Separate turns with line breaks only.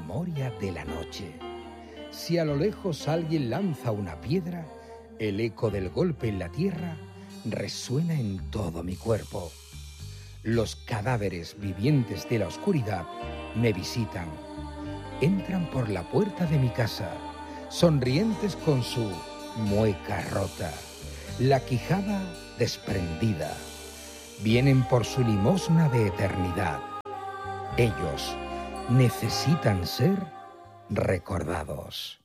memoria de la noche. Si a lo lejos alguien lanza una piedra, el eco del golpe en la tierra resuena en todo mi cuerpo. Los cadáveres vivientes de la oscuridad me visitan. Entran por la puerta de mi casa, sonrientes con su mueca rota, la quijada desprendida. Vienen por su limosna de eternidad. Ellos necesitan ser recordados.